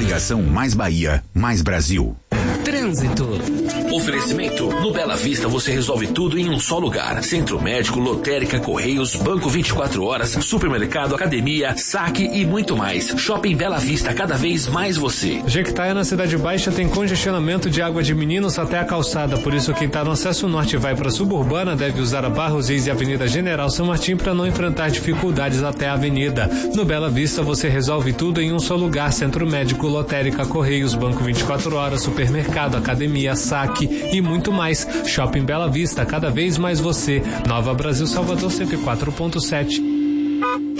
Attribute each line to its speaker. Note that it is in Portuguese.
Speaker 1: Coligação Mais Bahia, Mais Brasil.
Speaker 2: Trânsito.
Speaker 3: Oferecimento. No Bela Vista você resolve tudo em um só lugar. Centro médico, lotérica, correios, banco 24 horas, supermercado, academia, saque e muito mais. Shopping Bela Vista, cada vez mais você.
Speaker 4: Jequitaia, na Cidade Baixa, tem congestionamento de Água de Meninos até a calçada. Por isso, quem está no acesso norte e vai para a suburbana deve usar a Barros Reis e Avenida General São Martim para não enfrentar dificuldades até a avenida. No Bela Vista você resolve tudo em um só lugar. Centro médico, lotérica, correios, banco 24 horas, supermercado, academia, saque e muito mais. Shopping Bela Vista, cada vez mais você. Nova Brasil Salvador 104.7.